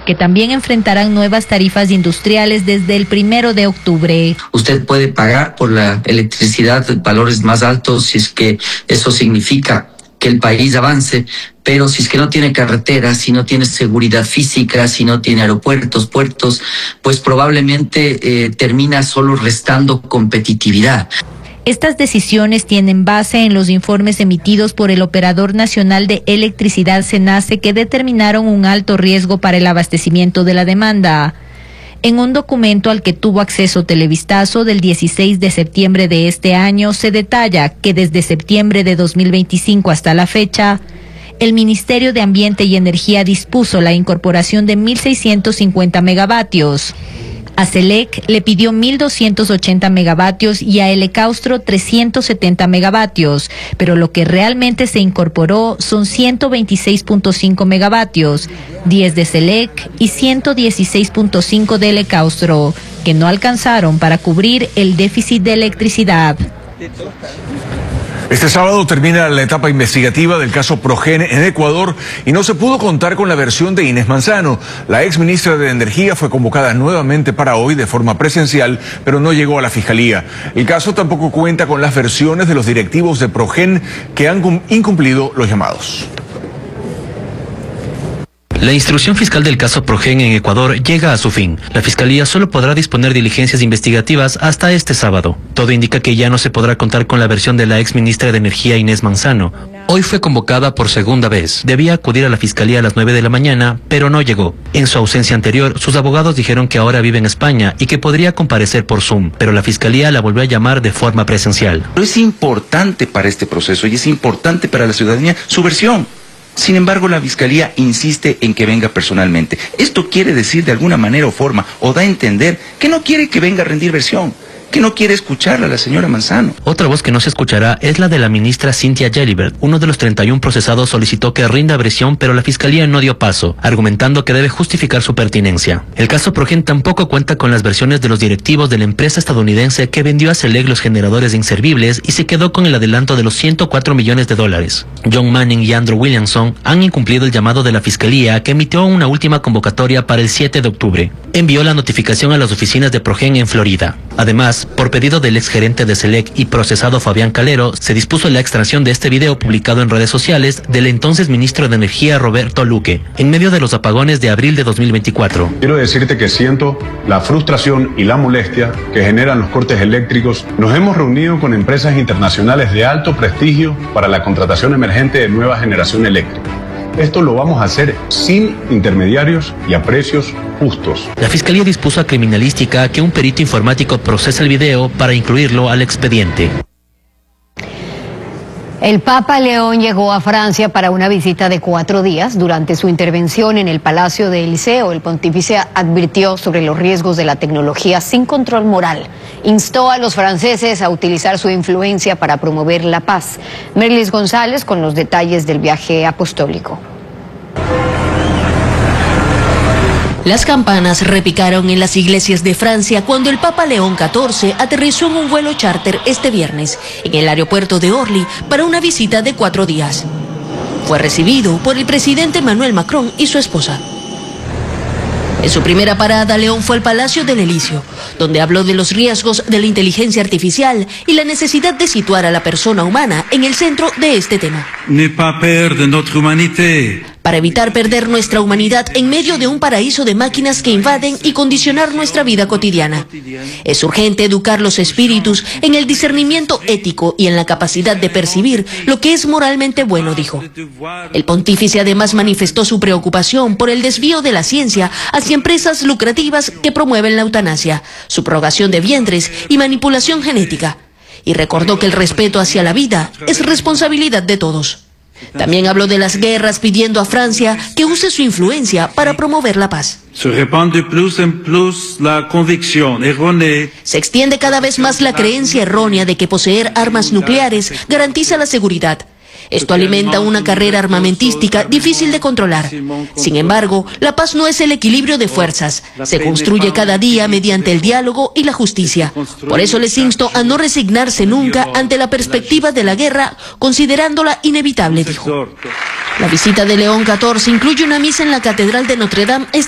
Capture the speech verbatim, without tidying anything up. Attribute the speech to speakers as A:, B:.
A: que también enfrentarán nuevas tarifas industriales desde el primero de octubre.
B: Usted puede pagar por la electricidad valores más altos si es que eso significa que el país avance, pero si es que no tiene carreteras, si no tiene seguridad física, si no tiene aeropuertos, puertos, pues probablemente eh, termina solo restando competitividad.
A: Estas decisiones tienen base en los informes emitidos por el Operador Nacional de Electricidad SENACE, que determinaron un alto riesgo para el abastecimiento de la demanda. En un documento al que tuvo acceso Televistazo del dieciséis de septiembre de este año, se detalla que desde septiembre de dos mil veinticinco hasta la fecha, el Ministerio de Ambiente y Energía dispuso la incorporación de mil seiscientos cincuenta megavatios. A SELEC le pidió mil doscientos ochenta megavatios y a Elecaustro trescientos setenta megavatios, pero lo que realmente se incorporó son ciento veintiséis punto cinco megavatios, diez de SELEC y ciento dieciséis punto cinco de Elecaustro, que no alcanzaron para cubrir el déficit de electricidad.
C: Este sábado termina la etapa investigativa del caso Progen en Ecuador y no se pudo contar con la versión de Inés Manzano. La ex ministra de Energía fue convocada nuevamente para hoy de forma presencial, pero no llegó a la fiscalía. El caso tampoco cuenta con las versiones de los directivos de Progen que han incumplido los llamados.
D: La instrucción fiscal del caso Progen en Ecuador llega a su fin. La Fiscalía solo podrá disponer diligencias investigativas hasta este sábado. Todo indica que ya no se podrá contar con la versión de la ex ministra de Energía Inés Manzano. Hoy fue convocada por segunda vez. Debía acudir a la Fiscalía a las nueve de la mañana, pero no llegó. En su ausencia anterior, sus abogados dijeron que ahora vive en España y que podría comparecer por Zoom, pero la Fiscalía la volvió a llamar de forma presencial.
E: Pero es importante para este proceso y es importante para la ciudadanía su versión. Sin embargo, la Fiscalía insiste en que venga personalmente. Esto quiere decir de alguna manera o forma, o da a entender, que no quiere que venga a rendir versión, que no quiere escucharla a la señora Manzano.
D: Otra voz que no se escuchará es la de la ministra Cynthia Gelibert. Uno de los treinta y uno procesados solicitó que rinda versión, pero la Fiscalía no dio paso, argumentando que debe justificar su pertinencia. El caso Progen tampoco cuenta con las versiones de los directivos de la empresa estadounidense que vendió a SELEC los generadores de inservibles y se quedó con el adelanto de los ciento cuatro millones de dólares. John Manning y Andrew Williamson han incumplido el llamado de la Fiscalía, que emitió una última convocatoria para el siete de octubre. Envió la notificación a las oficinas de Progen en Florida. Además, por pedido del exgerente de SELEC y procesado Fabián Calero, se dispuso la extracción de este video publicado en redes sociales del entonces ministro de Energía Roberto Luque, en medio de los apagones de abril de dos mil veinticuatro.
F: Quiero decirte que siento la frustración y la molestia que generan los cortes eléctricos. Nos hemos reunido con empresas internacionales de alto prestigio para la contratación emergente de nueva generación eléctrica. Esto lo vamos a hacer sin intermediarios y a precios justos.
D: La Fiscalía dispuso a Criminalística que un perito informático procese el video para incluirlo al expediente.
G: El Papa León llegó a Francia para una visita de cuatro días. Durante su intervención en el Palacio de Eliseo, el pontífice advirtió sobre los riesgos de la tecnología sin control moral. Instó a los franceses a utilizar su influencia para promover la paz. Merlis González con los detalles del viaje apostólico.
H: Las campanas repicaron en las iglesias de Francia cuando el Papa León catorce aterrizó en un vuelo charter este viernes en el aeropuerto de Orly para una visita de cuatro días. Fue recibido por el presidente Emmanuel Macron y su esposa. En su primera parada, León fue al Palacio del Elíseo, donde habló de los riesgos de la inteligencia artificial y la necesidad de situar a la persona humana en el centro de este tema.
I: Ne pas perdre notre humanité.
H: Para evitar perder nuestra humanidad en medio de un paraíso de máquinas que invaden y condicionar nuestra vida cotidiana. Es urgente educar los espíritus en el discernimiento ético y en la capacidad de percibir lo que es moralmente bueno, dijo. El pontífice además manifestó su preocupación por el desvío de la ciencia hacia empresas lucrativas que promueven la eutanasia, subrogación de vientres y manipulación genética. Y recordó que el respeto hacia la vida es responsabilidad de todos. También habló de las guerras, pidiendo a Francia que use su influencia para promover la paz.
I: Se répand de plus en plus la convicción errónea.
H: Se extiende cada vez más la creencia errónea de que poseer armas nucleares garantiza la seguridad. Esto alimenta una carrera armamentística difícil de controlar. Sin embargo, la paz no es el equilibrio de fuerzas. Se construye cada día mediante el diálogo y la justicia. Por eso les insto a no resignarse nunca ante la perspectiva de la guerra, considerándola inevitable, dijo. La visita de León catorce incluye una misa en la Catedral de Notre Dame